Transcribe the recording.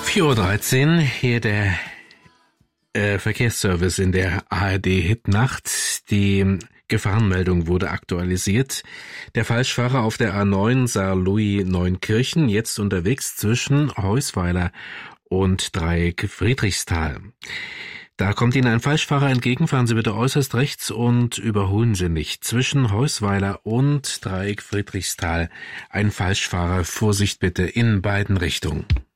4:13 Uhr, hier der Verkehrsservice in der ARD Hitnacht. Die Gefahrenmeldung wurde aktualisiert. Der Falschfahrer auf der A9 Saarlouis-Neunkirchen jetzt unterwegs zwischen Heusweiler und Dreieck Friedrichsthal. Da kommt Ihnen ein Falschfahrer entgegen, fahren Sie bitte äußerst rechts und überholen Sie nicht. Zwischen Heusweiler und Dreieck Friedrichsthal ein Falschfahrer, Vorsicht bitte in beiden Richtungen.